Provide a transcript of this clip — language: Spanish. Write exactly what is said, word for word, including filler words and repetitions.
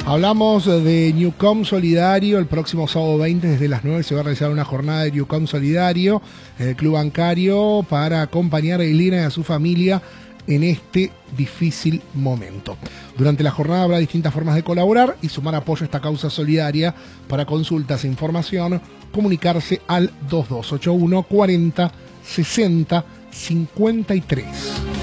Hablamos de Newcom Solidario. El próximo sábado veinte desde las nueve se va a realizar una jornada de Newcom Solidario en el Club Bancario para acompañar a Elena y a su familia en este difícil momento. Durante la jornada habrá distintas formas de colaborar y sumar apoyo a esta causa solidaria. Para consultas e información, comunicarse al dos dos ocho uno cuarenta sesenta cincuenta y tres.